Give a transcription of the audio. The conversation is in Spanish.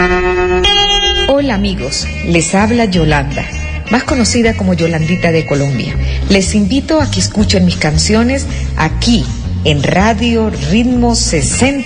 Hola amigos, les habla Yolanda, más conocida como Yolandita de Colombia. Les invito a que escuchen mis canciones aquí en Radio Ritmo 60.